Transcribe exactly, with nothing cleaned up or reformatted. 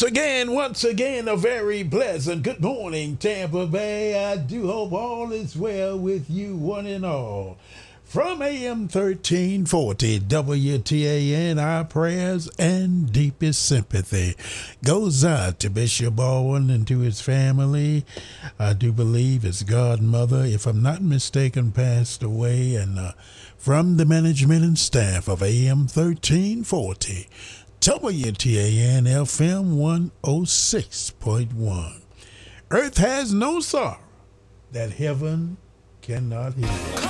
again, once again, a very pleasant good morning, Tampa Bay. I do hope all is well with you, one and all. From A M thirteen forty W T A N, our prayers and deepest sympathy goes out to Bishop Baldwin and to his family. I do believe his godmother, if I'm not mistaken, passed away. And uh, from the management and staff of A M thirteen forty W T A N F M one oh six point one. Earth has no sorrow that heaven cannot heal.